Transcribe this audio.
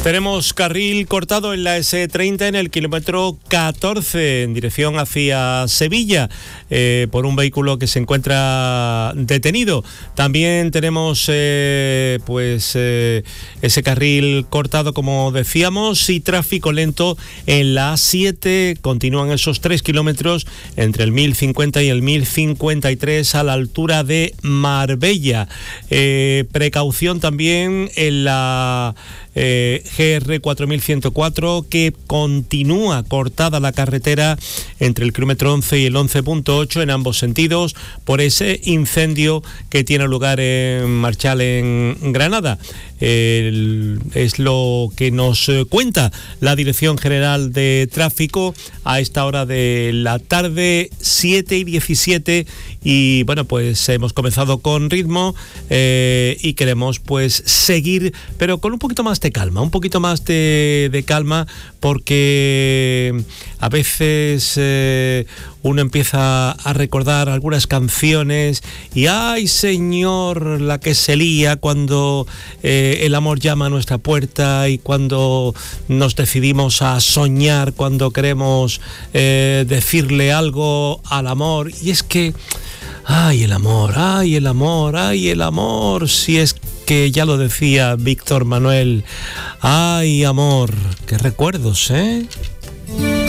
Tenemos carril cortado en la S30 en el kilómetro 14 en dirección hacia Sevilla por un vehículo que se encuentra detenido. También tenemos ese carril cortado, como decíamos, y tráfico lento en la A7. Continúan esos 3 kilómetros entre el 1050 y el 1053 a la altura de Marbella. Precaución también en la GR 4104, que continúa cortada la carretera entre el kilómetro 11 y el 11.8 en ambos sentidos por ese incendio que tiene lugar en Marchal, en Granada. Es lo que nos cuenta la Dirección General de Tráfico a esta hora de la tarde, 7:17, y bueno, pues hemos comenzado con ritmo y queremos pues seguir, pero con un poquito más de calma, porque a veces uno empieza a recordar algunas canciones y ¡ay, señor!, la que se lía cuando el amor llama a nuestra puerta, y cuando nos decidimos a soñar, cuando queremos decirle algo al amor. Y es que ¡ay, el amor! ¡Ay, el amor! ¡Ay, el amor! Si es que ya lo decía Víctor Manuel. ¡Ay, amor! ¡Qué recuerdos, eh!